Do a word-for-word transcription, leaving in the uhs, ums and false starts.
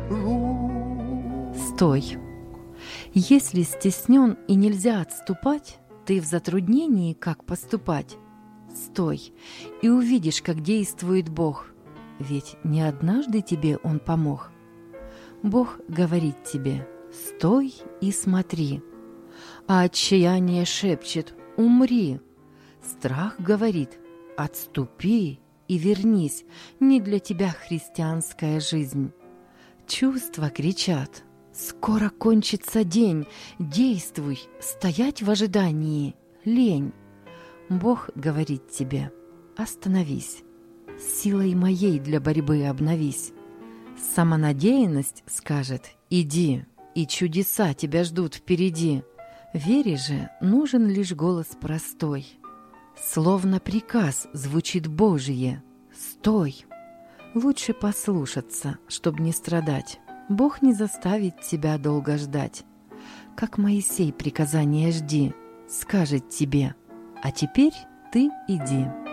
Стой. Если стеснен и нельзя отступать, ты в затруднении, как поступать. Стой, и увидишь, как действует Бог, ведь не однажды тебе Он помог. Бог говорит тебе: стой и смотри, а отчаяние шепчет: умри. Страх говорит: отступи и вернись, не для тебя христианская жизнь. Чувства кричат: скоро кончится день, действуй, стоять в ожидании лень. Бог говорит тебе: остановись, силой моей для борьбы обновись. Самонадеянность скажет: иди, и чудеса тебя ждут впереди. Вере же нужен лишь голос простой, словно приказ звучит Божие: стой. Лучше послушаться, чтоб не страдать. Бог не заставит тебя долго ждать. Как Моисей приказание жди, скажет тебе: а теперь ты иди.